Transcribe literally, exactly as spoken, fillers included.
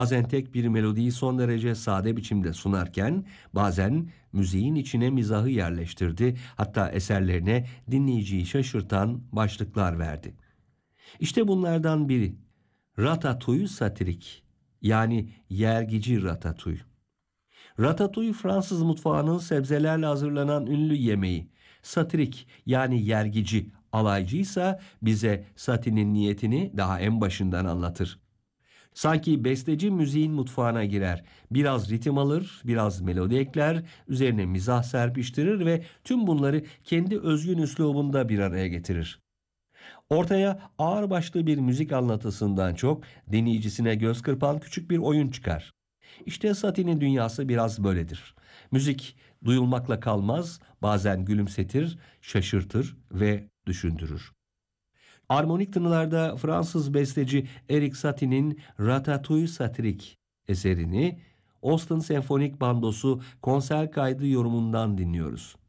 Bazen tek bir melodiyi son derece sade biçimde sunarken bazen müziğin içine mizahı yerleştirdi, hatta eserlerine dinleyiciyi şaşırtan başlıklar verdi. İşte bunlardan biri Ratatouille satirik, yani yergici ratatouille. Ratatouille Fransız mutfağının sebzelerle hazırlanan ünlü yemeği. Satirik, yani yergici, alaycıysa bize Satie'nin niyetini daha en başından anlatır. Sanki besteci müziğin mutfağına girer. Biraz ritim alır, biraz melodi ekler, üzerine mizah serpiştirir ve tüm bunları kendi özgün üslubunda bir araya getirir. Ortaya ağırbaşlı bir müzik anlatısından çok dinleyicisine göz kırpan küçük bir oyun çıkar. İşte Satie'nin dünyası biraz böyledir. Müzik duyulmakla kalmaz, bazen gülümsetir, şaşırtır ve düşündürür. Armonik tınılarda Fransız besteci Erik Satie'nin Ratatouille satirik eserini Austin Senfonik Bandosu konser kaydı yorumundan dinliyoruz.